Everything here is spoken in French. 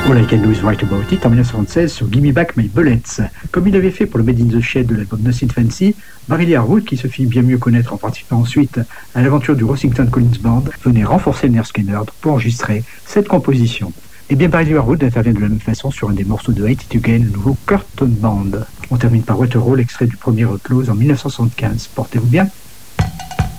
All I Can Do Is Write About It en 1976 sur Gimme Back My Bullets. Comme il avait fait pour le Made in the Shed de l'album Nothing Fancy, Barry Lee Harwood, qui se fit bien mieux connaître en participant ensuite à l'aventure du Rossington Collins Band, venait renforcer le nerf Skinner pour enregistrer cette composition. Et bien Barry Lee Harwood intervient de la même façon sur un des morceaux de Hate It Again, le nouveau Curtain Band. On termine par Waterhole, extrait du premier Close en 1975. Portez-vous bien.